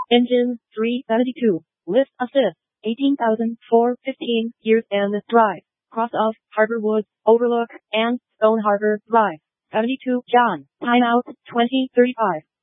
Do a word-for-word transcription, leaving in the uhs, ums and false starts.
Engine three seventy-two. Lift assist. eighteen thousand four hundred fifteen years and drive. Cross of Harbor Woods, Overlook, and Stone Harbor Drive. seventy-two John. Timeout twenty thirty-five.